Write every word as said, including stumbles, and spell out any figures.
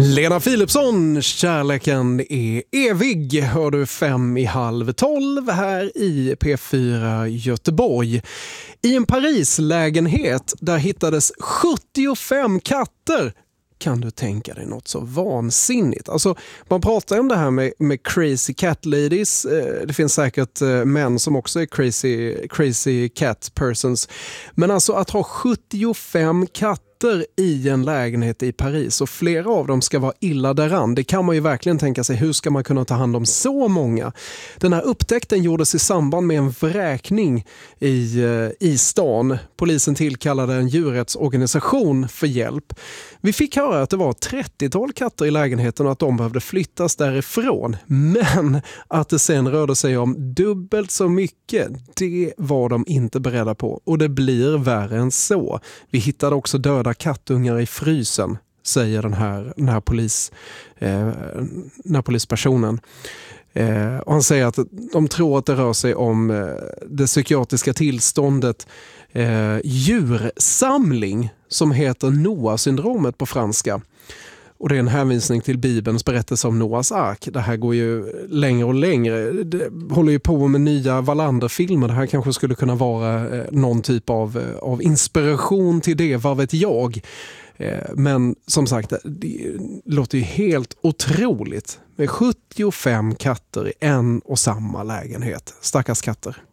Lena Philipsson, kärleken är evig, hör du fem i halv tolv här i P fyra Göteborg. I en Paris-lägenhet där hittades sjuttiofem katter. Kan du tänka dig något så vansinnigt? Alltså, man pratar om det här med, med crazy cat ladies. Det finns säkert män som också är crazy, crazy cat persons. Men alltså att ha sjuttiofem katter i en lägenhet i Paris och flera av dem ska vara illa däran. Det kan man ju verkligen tänka sig. Hur ska man kunna ta hand om så många? Den här upptäckten gjordes i samband med en vräkning i, i stan. Polisen tillkallade en djurrättsorganisation för hjälp. Vi fick höra att det var ett trettiotal katter i lägenheten och att de behövde flyttas därifrån. Men att det sen rörde sig om dubbelt så mycket, det var de inte beredda på. Och det blir värre än så. Vi hittade också döda kattungar i frysen, säger den här, den här, polis, eh, den här polispersonen. Eh, och han säger att de tror att det rör sig om eh, det psykiatriska tillståndet eh, djursamling som heter Noah-syndromet på franska. Och det är en hänvisning till Bibelns berättelse om Noahs ark. Det här går ju längre och längre. Det håller ju på med nya Wallander-filmer. Det här kanske skulle kunna vara eh, någon typ av, eh, av inspiration till det, vad vet jag. Eh, men som sagt, det låter ju helt otroligt med sjuttiofem katter i en och samma lägenhet. Stackars katter.